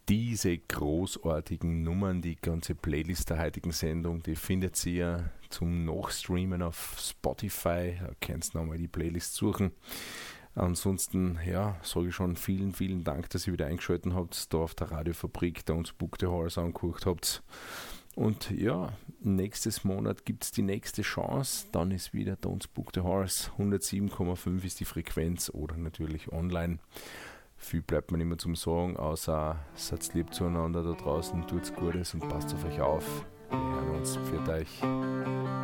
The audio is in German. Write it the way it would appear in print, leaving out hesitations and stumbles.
Diese großartigen Nummern, die ganze Playlist der heutigen Sendung, die findet ihr zum Nachstreamen auf Spotify. Da könnt ihr nochmal die Playlist suchen. Ansonsten, ja, sage ich schon vielen, vielen Dank, dass ihr wieder eingeschaltet habt, da auf der Radiofabrik, da uns Book the Horse angeguckt habt. Und ja, nächstes Monat gibt es die nächste Chance, dann ist wieder Don't Book the Horse. 107,5 ist die Frequenz oder natürlich online. Viel bleibt mir nicht mehr zum Sagen, außer seid lieb zueinander da draußen, tut's Gutes und passt auf euch auf. Wir hören uns, pfiat euch.